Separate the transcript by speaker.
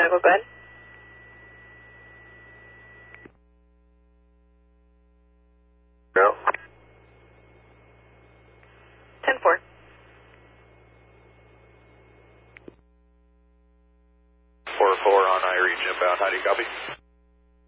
Speaker 1: Chicago, go ahead.
Speaker 2: No.
Speaker 1: 10-4.
Speaker 2: 4-4 on I reach inbound. How do you copy?